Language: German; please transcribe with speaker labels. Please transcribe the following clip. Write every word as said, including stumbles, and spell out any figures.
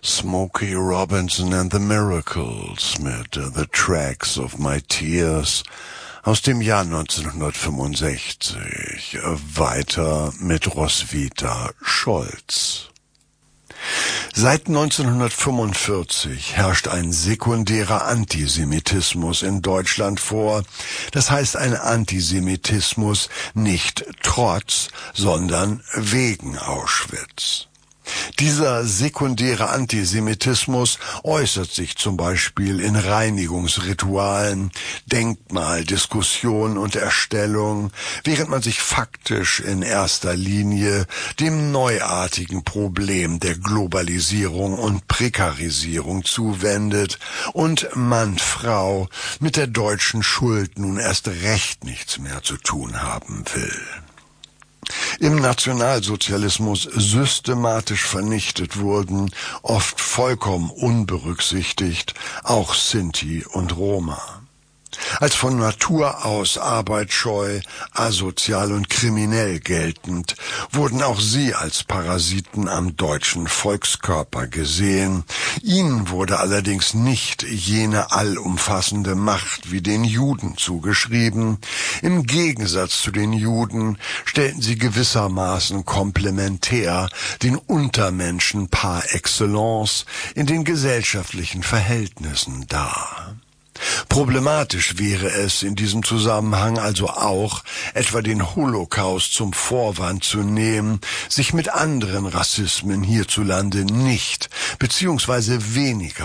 Speaker 1: Smokey Robinson and the Miracles mit The Tracks of My Tears aus dem Jahr neunzehnhundertfünfundsechzig. Weiter mit Roswitha Scholz. Seit neunzehnhundertfünfundvierzig herrscht ein sekundärer Antisemitismus in Deutschland vor. Das heißt ein Antisemitismus nicht trotz, sondern wegen Auschwitz. Dieser sekundäre Antisemitismus äußert sich zum Beispiel in Reinigungsritualen, Denkmaldiskussion und Erstellung, während man sich faktisch in erster Linie dem neuartigen Problem der Globalisierung und Prekarisierung zuwendet und Mann, Frau mit der deutschen Schuld nun erst recht nichts mehr zu tun haben will. Im Nationalsozialismus systematisch vernichtet wurden, oft vollkommen unberücksichtigt, auch Sinti und Roma. Als von Natur aus arbeitsscheu, asozial und kriminell geltend, wurden auch sie als Parasiten am deutschen Volkskörper gesehen. Ihnen wurde allerdings nicht jene allumfassende Macht wie den Juden zugeschrieben. Im Gegensatz zu den Juden stellten sie gewissermaßen komplementär den Untermenschen par excellence in den gesellschaftlichen Verhältnissen dar. Problematisch wäre es in diesem Zusammenhang also auch, etwa den Holocaust zum Vorwand zu nehmen, sich mit anderen Rassismen hierzulande nicht bzw. weniger